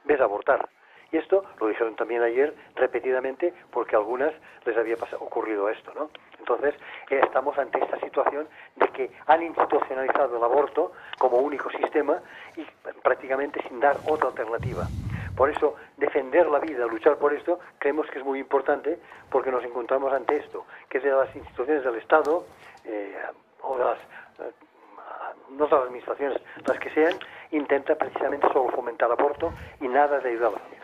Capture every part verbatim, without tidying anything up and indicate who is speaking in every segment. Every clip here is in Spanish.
Speaker 1: ves abortar. Y esto lo dijeron también ayer repetidamente porque a algunas les había pasado, ocurrido esto, ¿no? Entonces, eh, estamos ante esta situación de que han institucionalizado el aborto como único sistema y prácticamente sin dar otra alternativa. Por eso, defender la vida, luchar por esto, creemos que es muy importante porque nos encontramos ante esto, que es de las instituciones del Estado eh, o de las... Eh, no de las administraciones, las que sean, intenta precisamente solo fomentar el aborto y nada de ayudar a la familia.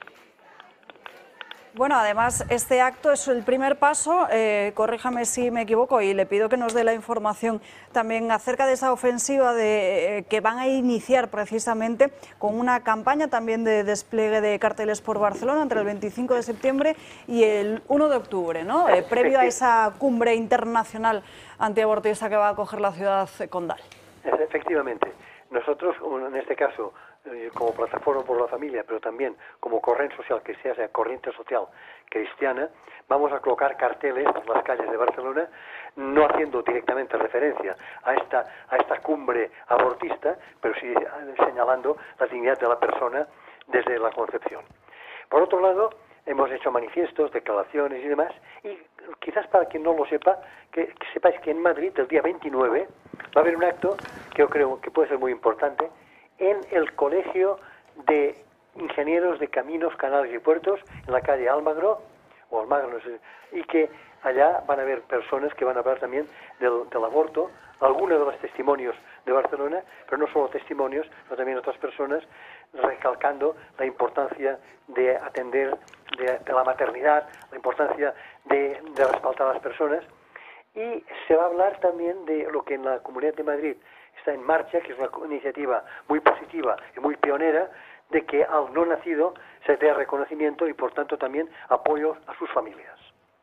Speaker 2: Bueno, además, este acto es el primer paso, eh, corríjame si me equivoco, y le pido que nos dé la información también acerca de esa ofensiva de, eh, que van a iniciar precisamente con una campaña también de despliegue de carteles por Barcelona entre el veinticinco de septiembre y el uno de octubre, ¿no? Eh, previo a esa cumbre internacional antiabortista que va a acoger la ciudad condal.
Speaker 1: Efectivamente. Nosotros, en este caso, como Plataforma por la Familia, pero también como corriente social que sea, sea corriente social cristiana, vamos a colocar carteles en las calles de Barcelona, no haciendo directamente referencia a esta, a esta cumbre abortista, pero sí señalando la dignidad de la persona desde la concepción. Por otro lado, hemos hecho manifiestos, declaraciones y demás, y quizás para quien no lo sepa, que, que sepáis que en Madrid, el día veintinueve, va a haber un acto que yo creo que puede ser muy importante, en el Colegio de Ingenieros de Caminos, Canales y Puertos, en la calle Almagro, o Almagro, no sé, y que allá van a haber personas que van a hablar también del, del aborto, algunos de los testimonios de Barcelona, pero no solo testimonios, sino también otras personas, recalcando la importancia de atender de, de la maternidad, la importancia de, de respaldar a las personas, y se va a hablar también de lo que en la Comunidad de Madrid está en marcha, que es una iniciativa muy positiva y muy pionera, de que al no nacido se dé reconocimiento y por tanto también apoyo a sus familias.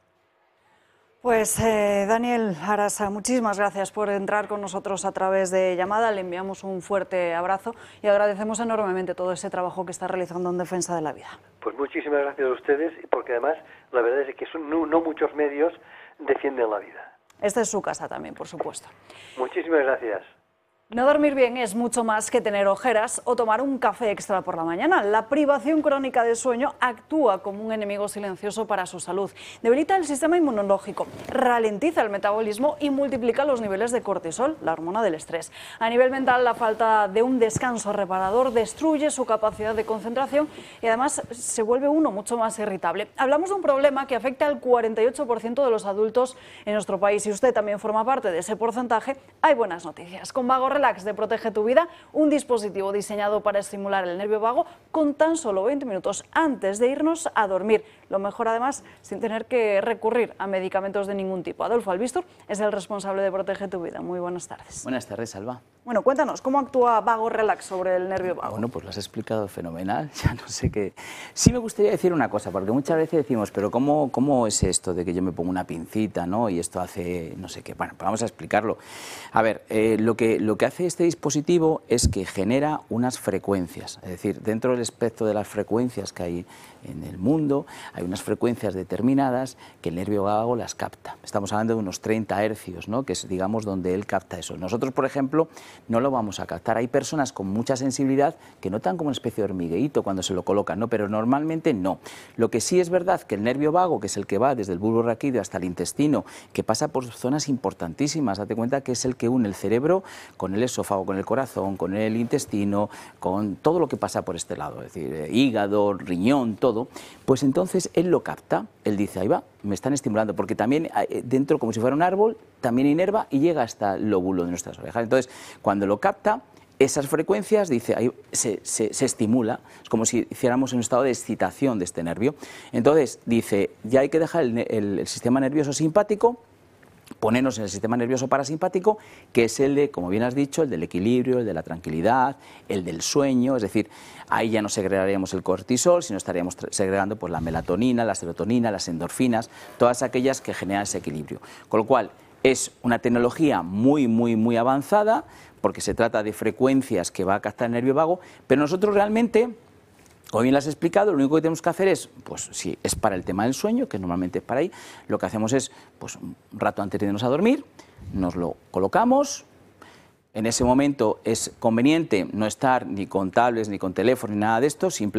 Speaker 2: Pues eh, Daniel Arasa, muchísimas gracias por entrar con nosotros a través de llamada, le enviamos un fuerte abrazo y agradecemos enormemente todo ese trabajo que está realizando en defensa de la vida.
Speaker 1: Pues muchísimas gracias a ustedes, porque además la verdad es que son, no, no muchos medios defienden la vida.
Speaker 2: Esta es su casa también, por supuesto.
Speaker 1: Muchísimas gracias.
Speaker 2: No dormir bien es mucho más que tener ojeras o tomar un café extra por la mañana. La privación crónica de sueño actúa como un enemigo silencioso para su salud. Debilita el sistema inmunológico, ralentiza el metabolismo y multiplica los niveles de cortisol, la hormona del estrés. A nivel mental, la falta de un descanso reparador destruye su capacidad de concentración y además se vuelve uno mucho más irritable. Hablamos de un problema que afecta al cuarenta y ocho por ciento de los adultos en nuestro país. Si usted también forma parte de ese porcentaje, hay buenas noticias. Con Vago Relax de Protege tu Vida, un dispositivo diseñado para estimular el nervio vago con tan solo veinte minutos antes de irnos a dormir. Lo mejor además sin tener que recurrir a medicamentos de ningún tipo. Adolfo Albistur es el responsable de Protege tu Vida. Muy buenas tardes.
Speaker 3: Buenas tardes, Alba.
Speaker 2: Bueno, cuéntanos, ¿cómo actúa Vago Relax sobre el nervio vago?
Speaker 3: Bueno, pues lo has explicado fenomenal, ya no sé qué... Sí me gustaría decir una cosa, porque muchas veces decimos, pero ¿cómo, cómo es esto de que yo me pongo una pincita, ¿no? Y esto hace no sé qué. Bueno, pues vamos a explicarlo. A ver, eh, lo, que, lo que hace este dispositivo es que genera unas frecuencias, es decir, dentro del espectro de las frecuencias que hay en el mundo, hay unas frecuencias determinadas que el nervio vago las capta. Estamos hablando de unos treinta hercios, ¿no? Que es, digamos, donde él capta eso. Nosotros, por ejemplo, no lo vamos a captar. Hay personas con mucha sensibilidad que notan como una especie de hormigueíto cuando se lo colocan, ¿no? Pero normalmente no. Lo que sí es verdad que el nervio vago, que es el que va desde el bulbo raquídeo hasta el intestino, que pasa por zonas importantísimas, date cuenta que es el que une el cerebro con el esófago, con el corazón, con el intestino, con todo lo que pasa por este lado, es decir, hígado, riñón, todo, pues entonces él lo capta, él dice, ahí va, me están estimulando, porque también dentro, como si fuera un árbol, también inerva y llega hasta el lóbulo de nuestras orejas. Entonces, cuando lo capta, esas frecuencias, dice, ahí se, se, se estimula, es como si hiciéramos un estado de excitación de este nervio. Entonces, dice, ya hay que dejar el, el, el sistema nervioso simpático, ponernos en el sistema nervioso parasimpático, que es el de, como bien has dicho, el del equilibrio, el de la tranquilidad, el del sueño, es decir, ahí ya no segregaríamos el cortisol, sino estaríamos segregando pues, la melatonina, la serotonina, las endorfinas, todas aquellas que generan ese equilibrio. Con lo cual, es una tecnología muy, muy, muy avanzada, porque se trata de frecuencias que va a captar el nervio vago, pero nosotros realmente, como bien lo has explicado, lo único que tenemos que hacer es, pues si es para el tema del sueño, que normalmente es para ahí, lo que hacemos es, pues un rato antes de irnos a dormir, nos lo colocamos. En ese momento es conveniente no estar ni con tablets, ni con teléfono, ni nada de esto, simplemente